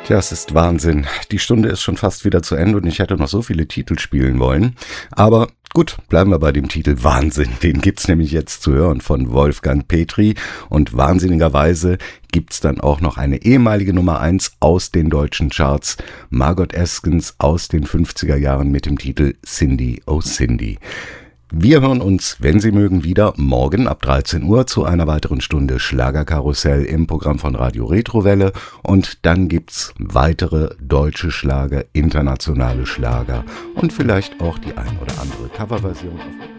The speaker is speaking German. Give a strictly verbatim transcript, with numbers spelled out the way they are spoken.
Ja, es ist Wahnsinn. Die Stunde ist schon fast wieder zu Ende und ich hätte noch so viele Titel spielen wollen. Aber gut, bleiben wir bei dem Titel Wahnsinn. Den gibt's nämlich jetzt zu hören von Wolfgang Petri. Und wahnsinnigerweise gibt's dann auch noch eine ehemalige Nummer eins aus den deutschen Charts. Margot Eskens aus den fünfziger Jahren mit dem Titel Cindy, oh Cindy. Wir hören uns, wenn Sie mögen, wieder morgen ab dreizehn Uhr zu einer weiteren Stunde Schlagerkarussell im Programm von Radio Retrowelle. Und dann gibt's weitere deutsche Schlager, internationale Schlager und vielleicht auch die ein oder andere Coverversion.